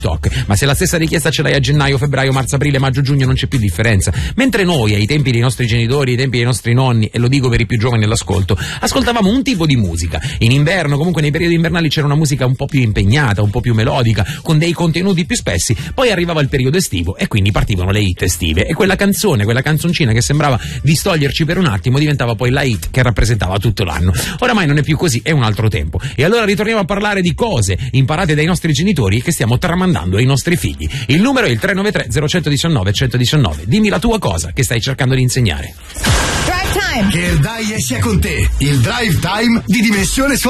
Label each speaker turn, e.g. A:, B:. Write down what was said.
A: TikTok, ma se la stessa richiesta ce l'hai a gennaio, febbraio, marzo, aprile, maggio, giugno non c'è più differenza. Mentre noi ai tempi dei nostri genitori, ai tempi dei nostri nonni, e lo dico per i più giovani all'ascolto, ascoltavamo un tipo di musica. In inverno, comunque nei periodi invernali, c'era una musica un po' più impegnata, un po' più melodica, con dei contenuti più spessi. Poi arrivava il periodo estivo e quindi partivano le hit estive, e quella canzoncina che sembrava distoglierci per un attimo diventava poi la hit che rappresentava tutto l'anno. Oramai non è più così, è un altro tempo. E allora ritorniamo a parlare di cose imparate dai nostri genitori e che stiamo tramandando ai nostri figli. Il numero è il 393 0119 119. Dimmi la tua cosa che stai cercando di insegnare.
B: Drive Time. Che il dai esce con te. Il Drive Time di Dimensione Suono.